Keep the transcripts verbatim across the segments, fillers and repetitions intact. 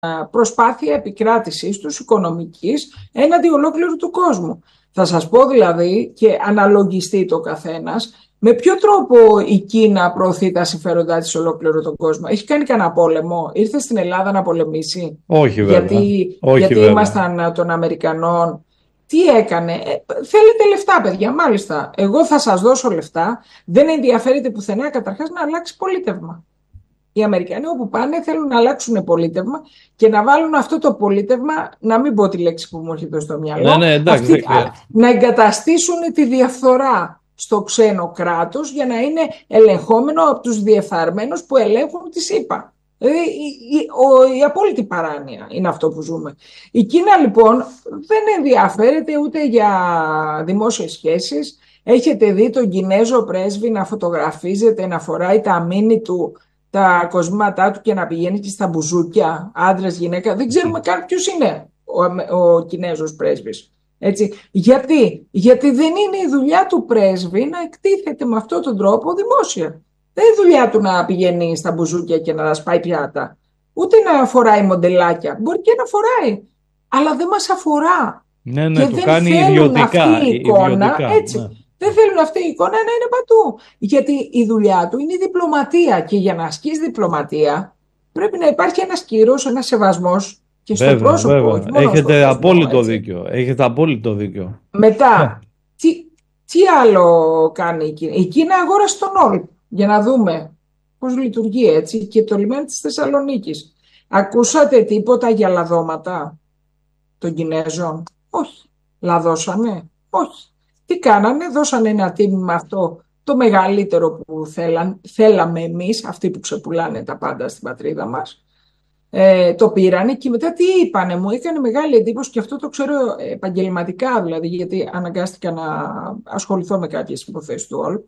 προσπάθεια επικράτησής τους οικονομικής έναντι ολόκληρου του κόσμου. Θα σας πω δηλαδή, και αναλογιστεί το καθένας, με ποιο τρόπο η Κίνα προωθεί τα συμφέροντά της σε ολόκληρο τον κόσμο. Έχει κάνει κανένα πόλεμο? Ήρθε στην Ελλάδα να πολεμήσει? Όχι βέβαια. Γιατί, Όχι, γιατί βέβαια. ήμασταν των Αμερικανών? Τι έκανε? Ε, θέλετε λεφτά, παιδιά, μάλιστα. Εγώ θα σας δώσω λεφτά. Δεν ενδιαφέρεται πουθενά καταρχάς να αλλάξει πολίτευμα. Οι Αμερικανοί όπου πάνε θέλουν να αλλάξουν πολίτευμα και να βάλουν αυτό το πολίτευμα, να μην πω τη λέξη που μου έρχεται στο μυαλό, ναι, ναι, εντάξει, αυτή, α, να εγκαταστήσουν τη διαφθορά στο ξένο κράτος για να είναι ελεγχόμενο από τους διεφθαρμένους που ελέγχουν τη ΣΥΠΑ. Δηλαδή η, η, ο, η απόλυτη παράνοια είναι αυτό που ζούμε. Η Κίνα λοιπόν δεν ενδιαφέρεται ούτε για δημόσιες σχέσεις. Έχετε δει τον Κινέζο πρέσβη να φωτογραφίζεται, να φοράει τα μίνι του, τα κοσμήματά του και να πηγαίνει και στα μπουζούκια, άντρας, γυναίκα. Δεν ξέρουμε καν ποιος είναι ο, ο Κινέζος πρέσβης. Έτσι. Γιατί? Γιατί δεν είναι η δουλειά του πρέσβη να εκτίθεται με αυτόν τον τρόπο δημόσια. Δεν είναι η δουλειά του να πηγαίνει στα μπουζούκια και να σπάει πιάτα. Ούτε να φοράει μοντελάκια. Μπορεί και να φοράει. Αλλά δεν μας αφορά. Ναι, ναι, και το δεν κάνει θέλουν ιδιωτικά. αυτή η εικόνα, ιδιωτικά, έτσι. ναι. Δεν θέλουν αυτή η εικόνα να είναι παντού. Γιατί η δουλειά του είναι η διπλωματία. Και για να ασκείς διπλωματία πρέπει να υπάρχει ένας κύρος, ένας σεβασμός και στο Βέβαια, πρόσωπο. βέβαια. Όχι μόνο Έχετε στο απόλυτο θεσμό, έτσι. δίκιο. Έχετε απόλυτο δίκιο. Μετά, τι, τι άλλο κάνει η Κίνα? Η Κίνα αγόρασε τον Όλπ για να δούμε πώς λειτουργεί, έτσι, και το λιμάνι της Θεσσαλονίκης. Ακούσατε τίποτα για λαδώματα των Κινέζων? Όχι. Λαδώσανε? Όχι. Τι κάνανε? Δώσανε ένα τίμημα, αυτό το μεγαλύτερο που θέλαν, θέλαμε εμείς, αυτοί που ξεπουλάνε τα πάντα στην πατρίδα μας. Ε, το πήρανε και μετά τι είπανε? Μου έκανε μεγάλη εντύπωση και αυτό το ξέρω επαγγελματικά, δηλαδή, γιατί αναγκάστηκα να ασχοληθώ με κάποιες υποθέσεις του Όλπ.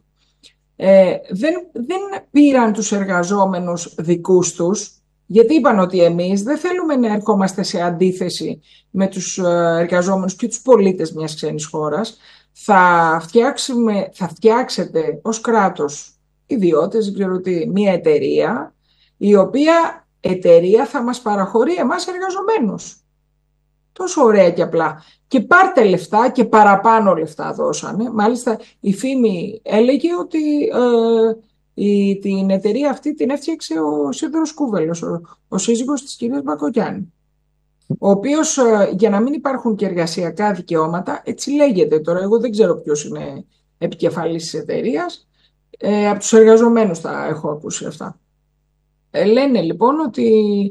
Ε, δεν, δεν πήραν τους εργαζόμενους δικούς τους, γιατί είπαν ότι εμείς δεν θέλουμε να ερχόμαστε σε αντίθεση με τους εργαζόμενους και τους πολίτες μιας ξένης χώρας. Θα, φτιάξουμε, θα φτιάξετε ως κράτος ιδιώτες, δεν ξέρω τι, μια εταιρεία, η οποία εταιρεία θα μας παραχωρεί εμάς εργαζομένους. Τόσο ωραία και απλά. Και πάρτε λεφτά και παραπάνω λεφτά δώσανε. Μάλιστα η φήμη έλεγε ότι ε, η, την εταιρεία αυτή την έφτιαξε ο Σίδωρος Κούβελος, ο, ο σύζυγος της κυρίας Μπακογιάννη. Ο οποίος, ε, για να μην υπάρχουν και εργασιακά δικαιώματα, έτσι λέγεται τώρα, εγώ δεν ξέρω ποιος είναι επικεφαλής της εταιρείας, ε, από τους εργαζομένους τα έχω ακούσει αυτά. Ε, λένε λοιπόν ότι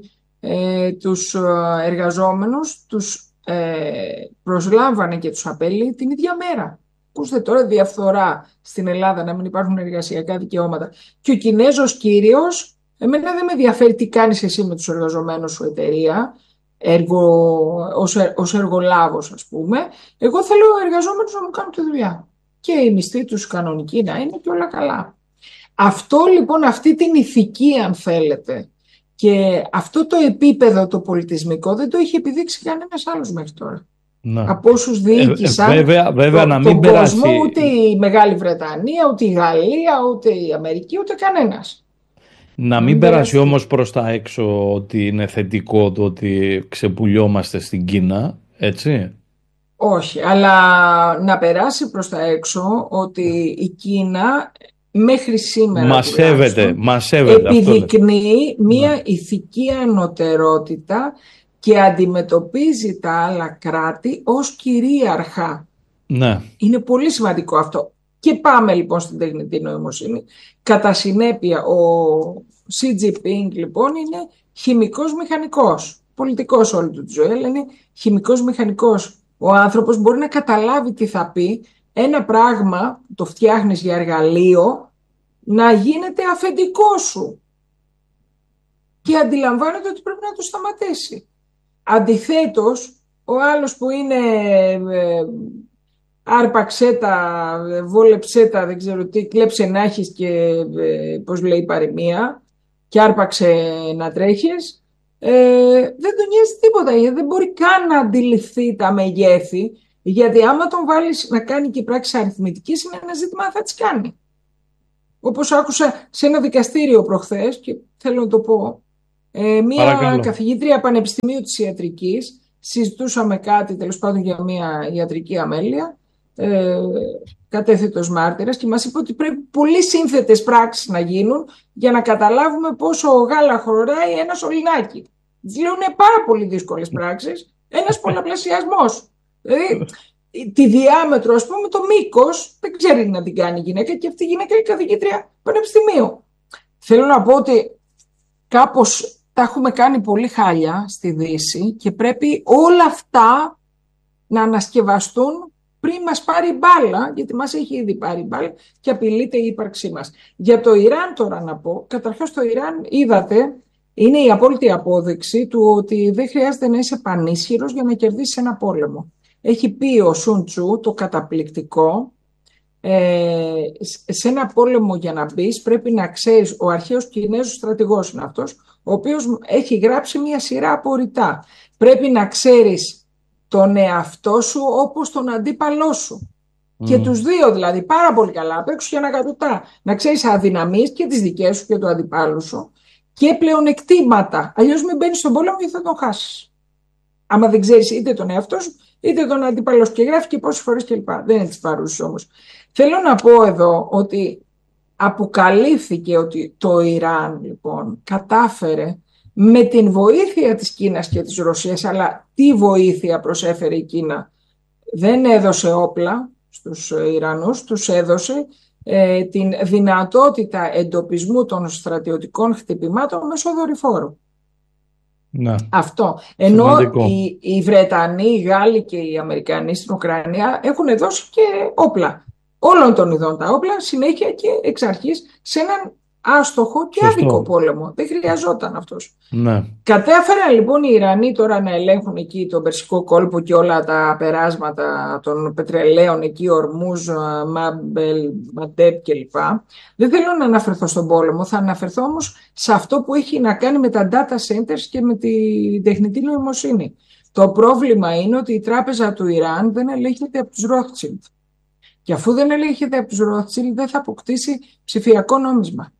ε, τους εργαζόμενους τους ε, προσλάμβανε και τους απέλη την ίδια μέρα. Ακούστε τώρα, διαφθορά στην Ελλάδα, να μην υπάρχουν εργασιακά δικαιώματα. Και ο Κινέζος κύριος, εμένα δεν με ενδιαφέρει τι κάνεις εσύ με τους εργαζομένους σου εταιρεία, εργο, ως, ως εργολάβος ας πούμε. Εγώ θέλω οι εργαζόμενους να μου κάνουν τη δουλειά. Και η μισθή τους κανονική να είναι και όλα καλά. Αυτό λοιπόν, αυτή την ηθική αν θέλετε, και αυτό το επίπεδο το πολιτισμικό δεν το είχε επιδείξει κανένας άλλος μέχρι τώρα. Να. Από όσους διοίκησαν ε, βέβαια, βέβαια, το, να μην τον περάσει... κόσμο, ούτε η Μεγάλη Βρετανία, ούτε η Γαλλία, ούτε η Αμερική, ούτε κανένας. Να μην, μην περάσει όμως προς τα έξω ότι είναι θετικό το ότι ξεπουλιόμαστε στην Κίνα, έτσι. Όχι, αλλά να περάσει προς τα έξω ότι η Κίνα μέχρι σήμερα μασεύεται, μασεύεται, επιδεικνύει μία ναι. ηθική ανωτερότητα και αντιμετωπίζει τα άλλα κράτη ως κυρίαρχα. Ναι. Είναι πολύ σημαντικό αυτό. Και πάμε λοιπόν στην τεχνητή νοημοσύνη. Κατά συνέπεια ο Σι Τζινπίνγκ λοιπόν είναι χημικός μηχανικός. Πολιτικός όλη του τη ζωή, αλλά είναι χημικός μηχανικός. Ο άνθρωπος μπορεί να καταλάβει τι θα πει, ένα πράγμα που το φτιάχνεις για εργαλείο να γίνεται αφεντικό σου. Και αντιλαμβάνεται ότι πρέπει να το σταματήσει. Αντιθέτως, ο άλλος που είναι ε, άρπαξέ τα, βόλεψέ τα, δεν ξέρω τι, κλέψε να έχεις και ε, πώς λέει παροιμία, και άρπαξε να τρέχεις, ε, δεν τον νοιάζει τίποτα, δεν μπορεί καν να αντιληφθεί τα μεγέθη, γιατί άμα τον βάλεις να κάνει και πράξεις αριθμητικής είναι ένα ζήτημα θα τις κάνει. Όπως άκουσα σε ένα δικαστήριο προχθές και θέλω να το πω, Ε, μία Παρακαλώ. καθηγήτρια πανεπιστημίου της ιατρικής, συζητούσαμε κάτι τέλος πάντων για μία ιατρική αμέλεια, ε, κατέθετος μάρτυρας, και μας είπε ότι πρέπει πολύ σύνθετες πράξεις να γίνουν για να καταλάβουμε πόσο γάλα χωράει ένα σωληνάκι. Της λέω είναι πάρα πολύ δύσκολες πράξεις, ένας πολλαπλασιασμός. Δηλαδή, τη διάμετρο, ας πούμε, το μήκος δεν ξέρει να την κάνει η γυναίκα, και αυτή η γυναίκα είναι καθηγήτρια πανεπιστημίου. Θέλω να πω ότι κάπως τα έχουμε κάνει πολύ χάλια στη Δύση και πρέπει όλα αυτά να ανασκευαστούν πριν μας πάρει μπάλα, γιατί μας έχει ήδη πάρει μπάλα και απειλείται η ύπαρξή μας. Για το Ιράν τώρα να πω, καταρχάς το Ιράν, είδατε, είναι η απόλυτη απόδειξη του ότι δεν χρειάζεται να είσαι πανίσχυρος για να κερδίσεις ένα πόλεμο. Έχει πει ο Σουν Τσου το καταπληκτικό, ε, σε ένα πόλεμο για να μπεις πρέπει να ξέρεις, ο αρχαίος Κινέζος στρατηγός είναι αυτός, ο οποίος έχει γράψει μια σειρά από ρητά. Πρέπει να ξέρεις τον εαυτό σου όπως τον αντίπαλό σου. Mm. Και τους δύο δηλαδή πάρα πολύ καλά, απ' έξω και ανακατοτά. Να ξέρεις αδυναμίες και τις δικές σου και του αντιπάλου σου και πλεονεκτήματα. Αλλιώς μην μπαίνεις στον πόλεμο γιατί θα τον χάσεις. Άμα δεν ξέρεις είτε τον εαυτό σου είτε τον αντίπαλο σου, και γράφει και πόσες φορές κλπ. Δεν είναι τις παρούσες όμως. Θέλω να πω εδώ ότι αποκαλύφθηκε ότι το Ιράν λοιπόν κατάφερε με την βοήθεια της Κίνας και της Ρωσίας, αλλά τι βοήθεια προσέφερε η Κίνα? Δεν έδωσε όπλα στους Ιρανούς, τους έδωσε ε, την δυνατότητα εντοπισμού των στρατιωτικών χτυπημάτων μέσω δορυφόρου. Ναι. Αυτό. Ενώ οι, οι Βρετανοί, οι Γάλλοι και οι Αμερικανοί στην Ουκρανία έχουν δώσει και όπλα. Όλων των ειδών τα όπλα, συνέχεια και εξ αρχής, σε έναν άστοχο και Σωστό. άδικο πόλεμο. Δεν χρειαζόταν αυτός. Ναι. Κατέφεραν λοιπόν οι Ιρανοί τώρα να ελέγχουν εκεί τον Περσικό κόλπο και όλα τα περάσματα των πετρελαίων εκεί, Ορμούζ, Μάμπελ, Μαντέπ κλπ. Δεν θέλω να αναφερθώ στον πόλεμο, θα αναφερθώ όμως σε αυτό που έχει να κάνει με τα data centers και με την τεχνητή νοημοσύνη. Το πρόβλημα είναι ότι η τράπεζα του Ιράν δεν ελέγχεται από τους Rothschild. Και αφού δεν ελέγχεται από τους Rothschild, δεν θα αποκτήσει ψηφιακό νόμισμα.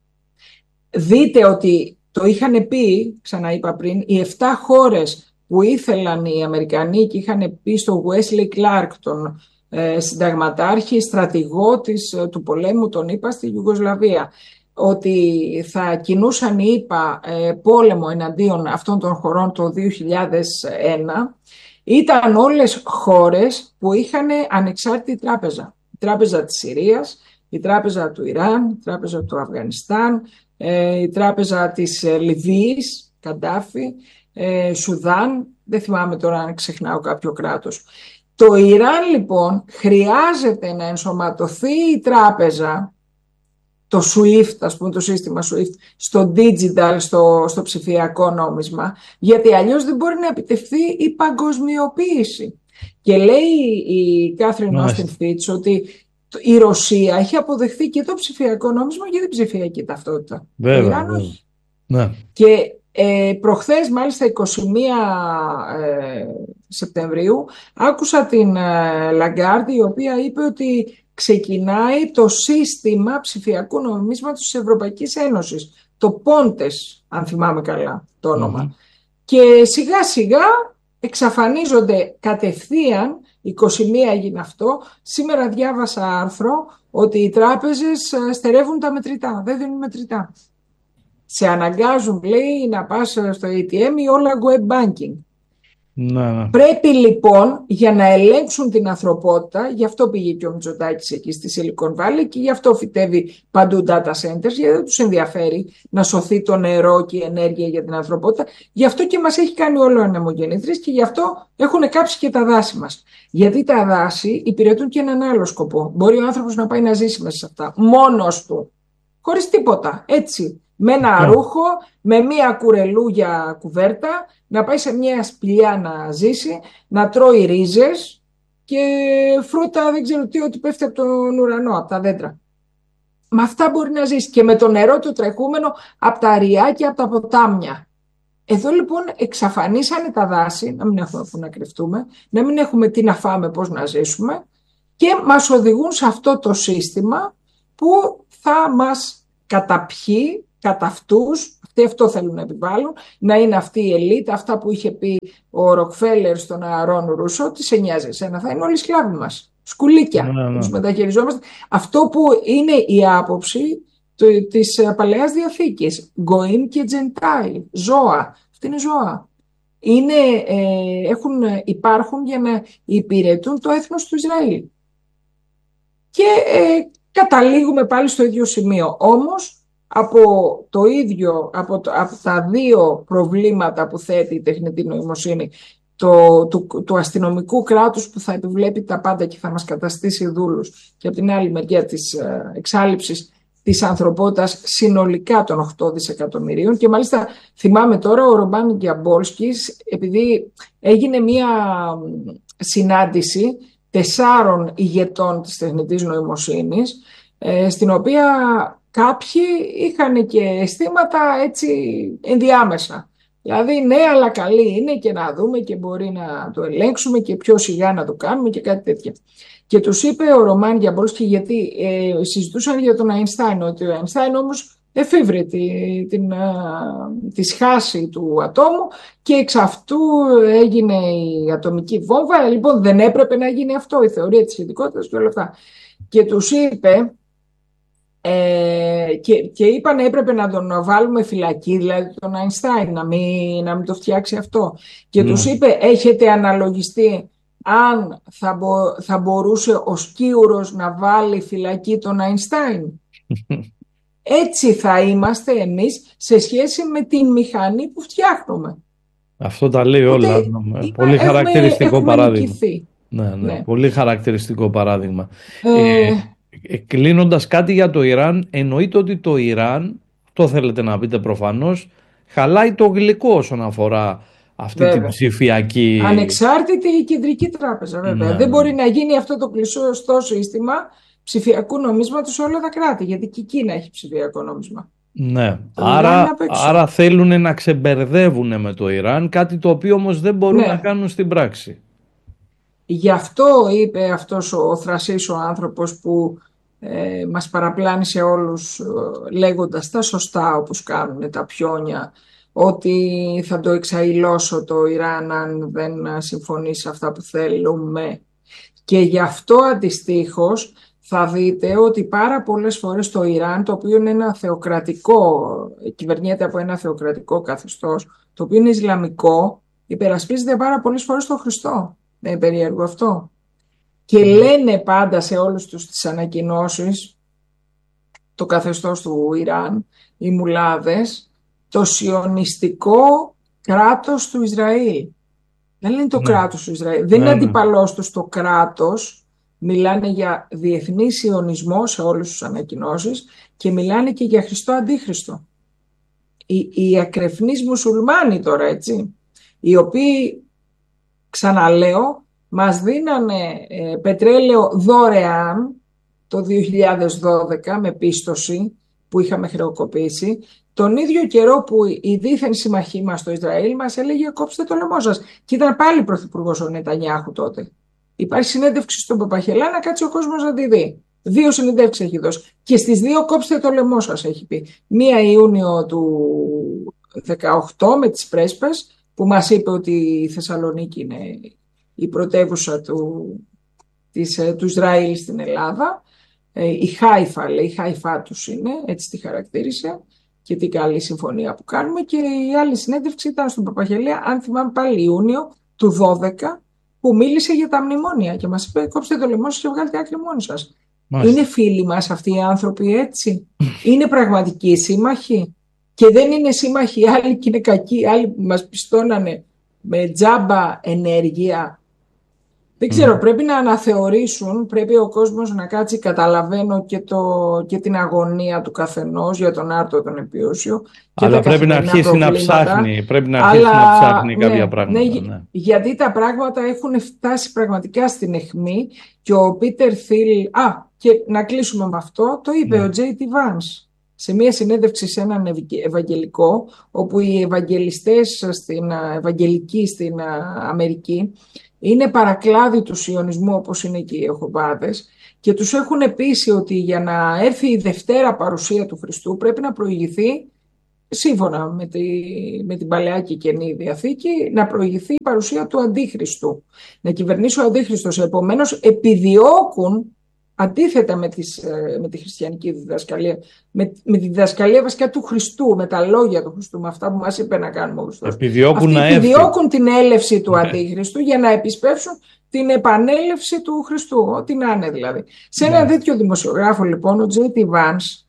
Δείτε ότι το είχαν πει, ξαναείπα πριν, οι εφτά χώρες που ήθελαν οι Αμερικανοί και είχαν πει στο Wesley Clark, τον ε, συνταγματάρχη, στρατηγό της, του πολέμου, τον είπα, στη Ιουγκοσλαβία, ότι θα κινούσαν οι ΗΠΑ ε, πόλεμο εναντίον αυτών των χωρών το δύο χιλιάδες ένα, ήταν όλες χώρες που είχαν ανεξάρτητη τράπεζα. Η τράπεζα της Συρίας, η τράπεζα του Ιράν, η τράπεζα του Αφγανιστάν, η τράπεζα της Λιβύης, Καντάφη, Σουδάν, δεν θυμάμαι τώρα αν ξεχνάω κάποιο κράτος. Το Ιράν λοιπόν χρειάζεται να ενσωματωθεί η τράπεζα, το σουίφτ, ας πούμε, το σύστημα σουίφτ, στο digital, στο, στο ψηφιακό νόμισμα, γιατί αλλιώς δεν μπορεί να επιτευχθεί η παγκοσμιοποίηση. Και λέει η Κάθριν Όστιν Φίτς ότι η Ρωσία έχει αποδεχθεί και το ψηφιακό νόμισμα για την ψηφιακή ταυτότητα. Βέβαια, το Ιράν βέβαια. όχι. Ναι. Και ε, προχθές, μάλιστα εικοστή πρώτη ε, Σεπτεμβρίου, άκουσα την ε, Λαγκάρντι, η οποία είπε ότι ξεκινάει το σύστημα ψηφιακού νομίσματος της Ευρωπαϊκής Ένωσης. Το Πόντες, αν θυμάμαι καλά το όνομα. Mm-hmm. Και σιγά σιγά εξαφανίζονται κατευθείαν, εικοστή πρώτη έγινε αυτό. Σήμερα διάβασα άρθρο ότι οι τράπεζες στερεύουν τα μετρητά, δεν δίνουν μετρητά. Σε αναγκάζουν, λέει, να πας στο έι τι εμ ή όλα web banking. Να, ναι. Πρέπει λοιπόν, για να ελέγξουν την ανθρωπότητα, γι' αυτό πήγε και ο Μητσοτάκης εκεί στη Silicon Valley και γι' αυτό φυτεύει παντού data centers, γιατί δεν τους ενδιαφέρει να σωθεί το νερό και η ενέργεια για την ανθρωπότητα. Γι' αυτό και μας έχει κάνει όλο ανεμογεννήτριες και γι' αυτό έχουν κάψει και τα δάση μας. Γιατί τα δάση υπηρετούν και έναν άλλο σκοπό. Μπορεί ο άνθρωπος να πάει να ζήσει μέσα σε αυτά, μόνος του, χωρίς τίποτα, έτσι. Με ένα ρούχο, με μία κουρελούγια κουβέρτα, να πάει σε μια σπηλιά να ζήσει, να τρώει ρίζες και φρούτα, δεν ξέρω τι, ότι πέφτει από τον ουρανό, από τα δέντρα. Με αυτά μπορεί να ζήσει και με το νερό το τρεχούμενο από τα ριάκια και από τα ποτάμια. Εδώ λοιπόν εξαφανίσανε τα δάση, να μην έχουμε που να κρυφτούμε, να μην έχουμε τι να φάμε, πώς να ζήσουμε και μας οδηγούν σε αυτό το σύστημα που θα μας καταπιεί κατά αυτούς, αυτοί αυτό θέλουν να επιβάλλουν, να είναι αυτή η ελίτ, αυτά που είχε πει ο Ροκφέλερ στον Ααρόν Ρούσο, τι σε νοιάζει εσένα, θα είναι όλοι σκλάβοι μας, σκουλίκια, Ναι, ναι. τους μεταχειριζόμαστε. Αυτό που είναι η άποψη της Παλαιάς Διαθήκης, Γκοήμ και Τζεντάιλ, ζώα, αυτή είναι ζώα. Είναι, ε, έχουν, υπάρχουν για να υπηρετούν το έθνος του Ισραήλ. Και ε, καταλήγουμε πάλι στο ίδιο σημείο. Όμως, από το ίδιο, από, το, από τα δύο προβλήματα που θέτει η τεχνητή νοημοσύνη, το, του, του αστυνομικού κράτους που θα επιβλέπει τα πάντα και θα μας καταστήσει δούλους, και από την άλλη μεριά της ε, εξάλειψης της ανθρωπότητας συνολικά των οκτώ δισεκατομμυρίων. Και μάλιστα θυμάμαι τώρα ο Ρομπάν Γκιαμπόλσκης, επειδή έγινε μία συνάντηση τεσσάρων ηγετών της τεχνητής νοημοσύνης, ε, στην οποία κάποιοι είχαν και αισθήματα έτσι ενδιάμεσα. Δηλαδή ναι, αλλά καλή είναι και να δούμε και μπορεί να το ελέγξουμε και πιο σιγά να το κάνουμε και κάτι τέτοια. Και τους είπε ο Ρωμάν Γιαμπόλσκι, γιατί ε, συζητούσαν για τον Αϊνστάιν, ότι ο Αϊνστάιν όμως εφήβρε τη, την, α, τη σχάση του ατόμου και εξ αυτού έγινε η ατομική βόμβα. Λοιπόν, δεν έπρεπε να γίνει αυτό, η θεωρία της σχετικότητας και όλα αυτά. Και τους είπε, ε, και, και είπαν έπρεπε να τον βάλουμε φυλακή, δηλαδή τον Αϊνστάιν, να μην, να μην το φτιάξει αυτό. Και mm. τους είπε, έχετε αναλογιστεί αν θα, μπο, θα μπορούσε ο Σκίουρος να βάλει φυλακή τον Αϊνστάιν? Έτσι θα είμαστε εμείς σε σχέση με την μηχανή που φτιάχνουμε. Αυτό τα λέει όλα. Οπότε, πολύ έχουμε, χαρακτηριστικό έχουμε παράδειγμα. Ναι, ναι, ναι. Πολύ χαρακτηριστικό παράδειγμα. Ε, ε, κλείνοντας κάτι για το Ιράν, εννοείται ότι το Ιράν, το θέλετε να πείτε προφανώς, χαλάει το γλυκό όσον αφορά αυτή βέβαια. Την ψηφιακή... Ανεξάρτητη η κεντρική τράπεζα, βέβαια. Ναι, δεν ναι. μπορεί να γίνει αυτό το κλειστό σύστημα ψηφιακού νομίσματος σε όλα τα κράτη, γιατί και η Κίνα έχει ψηφιακό νόμισμα. Ναι, άρα, άρα θέλουν να ξεμπερδεύουν με το Ιράν, κάτι το οποίο όμως δεν μπορούν ναι. να κάνουν στην πράξη. Γι' αυτό είπε αυτός ο θρασής ο άνθρωπος που ε, μας παραπλάνησε όλους ε, λέγοντας τα σωστά όπως κάνουν τα πιόνια, ότι θα το εξαϊλώσω το Ιράν αν δεν συμφωνεί σε αυτά που θέλουμε. Και γι' αυτό αντιστοίχως θα δείτε ότι πάρα πολλές φορές το Ιράν, το οποίο είναι ένα θεοκρατικό, κυβερνιέται από ένα θεοκρατικό καθεστώς, το οποίο είναι Ισλαμικό, υπερασπίζεται πάρα πολλές φορές τον Χριστό. Δεν είναι περίεργο αυτό? Και λένε πάντα σε όλους τους τις ανακοινώσεις, το καθεστώς του Ιράν, οι μουλάδες, το σιωνιστικό κράτος του Ισραήλ. Δεν λένε το ναι. κράτος του Ισραήλ. Δεν ναι, είναι αντιπαλός τους το κράτος. Μιλάνε για διεθνή σιωνισμό σε όλες τις ανακοινώσεις και μιλάνε και για Χριστό Αντίχριστο. Οι, οι ακρεφνείς μουσουλμάνοι τώρα, έτσι, οι οποίοι, ξαναλέω, μας δίνανε ε, πετρέλαιο δωρεάν το δύο χιλιάδες δώδεκα με πίστοση που είχαμε χρεοκοπήσει, τον ίδιο καιρό που η δίθεν συμμαχή μας στο Ισραήλ μας έλεγε κόψτε το λαιμό σας. Και ήταν πάλι πρωθυπουργός ο Νετανιάχου τότε. Υπάρχει συνέντευξη στον Παπαχελά να κάτσει ο κόσμος να τη δει. Δύο συνεντεύξεις έχει δώσει. Και στις δύο κόψτε το λαιμό σας έχει πει. Μία Ιούνιο του δεκαοκτώ με τις πρέσπες που μας είπε ότι η Θεσσαλονίκη είναι η πρωτεύουσα του, της, του Ισραήλ στην Ελλάδα. Η Χάιφα, λέει, η Χάιφά τους είναι, έτσι τη χαρακτήρισε. Και την καλή συμφωνία που κάνουμε. Και η άλλη συνέντευξη ήταν στον Παπαχελέα, αν θυμάμαι πάλι Ιούνιο του δώδεκα, που μίλησε για τα μνημόνια και μας είπε κόψτε το λαιμό σας και βγάλετε άκρη μόνοι σας. Μάλιστα. Είναι φίλοι μας αυτοί οι άνθρωποι έτσι? Είναι πραγματικοί σύμμαχοι? Και δεν είναι σύμμαχοι άλλοι και είναι κακοί, άλλοι που μας πιστώνανε με τζάμπα ενέργεια? Δεν ξέρω, mm. πρέπει να αναθεωρήσουν, πρέπει ο κόσμος να κάτσει, καταλαβαίνω και, το, και την αγωνία του καθενός για τον άρτο τον επιούσιο. Αλλά πρέπει να αρχίσει να ψάχνει, πρέπει να αρχίσει αλλά, να ψάχνει κάποια ναι, πράγματα. Ναι, ναι. Γιατί τα πράγματα έχουν φτάσει πραγματικά στην αιχμή και ο Πίτερ Θιλ, α, και να κλείσουμε με αυτό, το είπε ναι. ο Τζέι Τι Vance σε μια συνέντευξη σε έναν Ευαγγελικό, όπου οι Ευαγγελιστές στην Ευαγγελική στην Αμερική είναι παρακλάδι του σιωνισμού όπως είναι και οι Ιεχωβάδες και τους έχουν πείσει ότι για να έρθει η Δευτέρα παρουσία του Χριστού πρέπει να προηγηθεί σύμφωνα με, τη, με την Παλαιά και Καινή Διαθήκη, να προηγηθεί η παρουσία του Αντίχριστου, να κυβερνήσει ο Αντίχριστος. Επομένως, επιδιώκουν, αντίθετα με, τις, με τη χριστιανική διδασκαλία, με, με τη διδασκαλία βασικά του Χριστού, με τα λόγια του Χριστού, με αυτά που μας είπε να κάνουμε ο Χριστός. Επιδιώκουν, Αυτοί επιδιώκουν την έλευση του Αντίχριστου για να επισπεύσουν την επανέλευση του Χριστού, ό,τι να είναι δηλαδή. Σε ένα τέτοιο δημοσιογράφο, λοιπόν, ο Τζέι Τι Vance,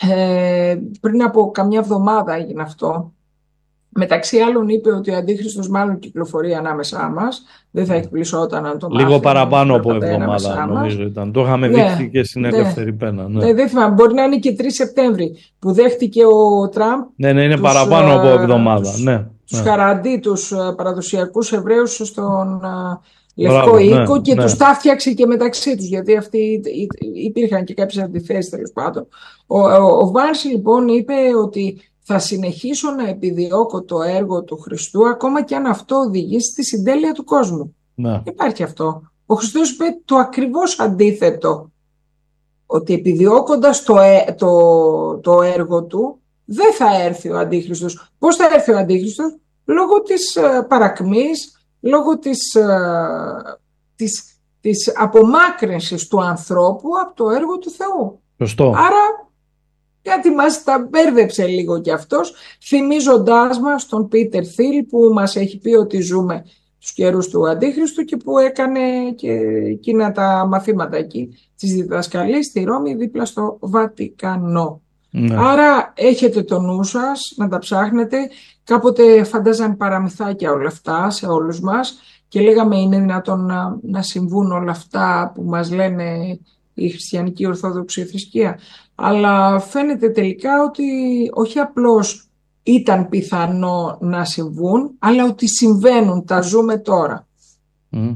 ε, πριν από καμιά εβδομάδα έγινε αυτό, μεταξύ άλλων είπε ότι ο Αντίχριστος μάλλον κυκλοφορεί ανάμεσά μας, δεν θα εκπλησόταν αν το μάθουμε. Λίγο παραπάνω από εβδομάδα νομίζω ήταν. Το είχαμε ναι, δείξει και στην ελεύθερη ναι, πένα. Ναι. Ναι, δεν θυμάμαι, μπορεί να είναι και τρεις Σεπτέμβρη που δέχτηκε ο Τραμπ. Ναι, ναι, είναι τους, παραπάνω από εβδομάδα. Τους, ναι, τους ναι. χαραντί, τους παραδοσιακούς Εβραίους στον Λευκό Οίκο ναι, και ναι. τους τα φτιάξει και μεταξύ τους, γιατί αυτοί υπήρχαν και κάποιες αντιθέσεις τέλος πάντων. Ο, ο, ο Βάνς λοιπόν είπε ότι θα συνεχίσω να επιδιώκω το έργο του Χριστού ακόμα και αν αυτό οδηγήσει στη συντέλεια του κόσμου. Ναι. Υπάρχει αυτό. Ο Χριστός είπε το ακριβώς αντίθετο, ότι επιδιώκοντας το, το, το έργο του δεν θα έρθει ο Αντίχριστος. Πώς θα έρθει ο Αντίχριστος? Λόγω της uh, παρακμής, λόγω της, uh, της, της απομάκρυνσης του ανθρώπου από το έργο του Θεού. Σωστό. Άρα γιατί μας τα μπέρδεψε λίγο κι αυτός, θυμίζοντάς μας τον Πίτερ Θιλ που μας έχει πει ότι ζούμε στους καιρούς του Αντίχριστου και που έκανε και εκείνα τα μαθήματα εκεί της διδασκαλίας στη Ρώμη δίπλα στο Βατικανό. Ναι. Άρα έχετε το νου σας να τα ψάχνετε. Κάποτε φαντάζαν παραμυθάκια όλα αυτά σε όλους μας και λέγαμε είναι δυνατόν να, να συμβούν όλα αυτά που μας λένε η χριστιανική ορθόδοξη θρησκεία. Αλλά φαίνεται τελικά ότι όχι απλώς ήταν πιθανό να συμβούν, αλλά ότι συμβαίνουν, τα ζούμε τώρα. Mm.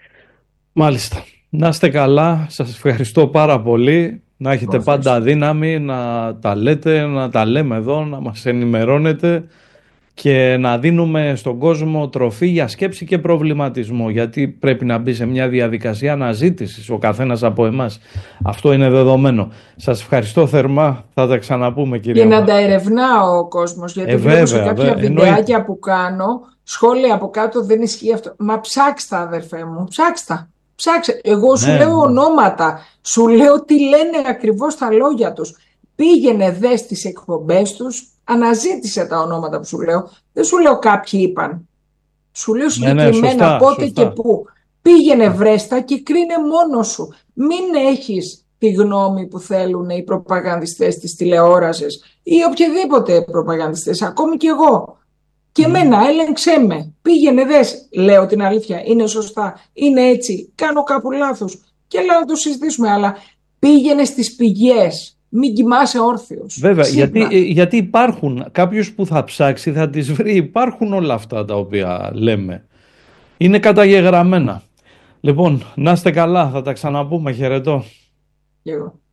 Μάλιστα. Να είστε καλά, σας ευχαριστώ πάρα πολύ. Να έχετε πάντα δύναμη, να τα λέτε, να τα λέμε εδώ, να μας ενημερώνετε και να δίνουμε στον κόσμο τροφή για σκέψη και προβληματισμό, γιατί πρέπει να μπει σε μια διαδικασία αναζήτησης ο καθένας από εμάς. Αυτό είναι δεδομένο. Σας ευχαριστώ θερμά, θα τα ξαναπούμε κύριε. Και να τα ερευνά ο κόσμος, γιατί ε, βλέπω σε κάποια βέβαια, βιντεάκια εννοεί... που κάνω, σχόλια από κάτω δεν ισχύει αυτό. Μα ψάξτε αδερφέ μου, ψάξτε. Ψάξτε. Εγώ σου ναι, λέω ναι. ονόματα, σου λέω τι λένε ακριβώς τα λόγια τους. Πήγαινε δε στις εκπομπές τους, αναζήτησε τα ονόματα που σου λέω. Δεν σου λέω κάποιοι είπαν. Σου λέω συγκεκριμένα ναι, ναι, σωστά, πότε σωστά. Και πού. Πήγαινε βρέστα και κρίνε μόνος σου. Μην έχεις τη γνώμη που θέλουν οι προπαγανδιστές της τηλεόρασης ή οποιοδήποτε προπαγανδιστές, ακόμη και εγώ. Και mm. εμένα έλεγξέ με. Πήγαινε δες, λέω την αλήθεια, είναι σωστά, είναι έτσι, κάνω κάπου λάθος και έλα να το συζητήσουμε, αλλά πήγαινε στις πηγές. Μην κοιμάσαι όρθιος. Βέβαια, γιατί, γιατί υπάρχουν κάποιος που θα ψάξει, θα τις βρει. Υπάρχουν όλα αυτά τα οποία λέμε. Είναι καταγεγραμμένα. Λοιπόν, να είστε καλά, θα τα ξαναπούμε. Χαιρετώ. Και εγώ.